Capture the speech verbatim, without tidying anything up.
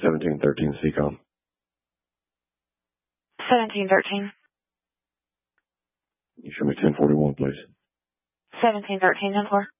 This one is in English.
seventeen thirteen C COM. seventeen thirteen. You show me ten forty-one, please. seventeen thirteen, ten four.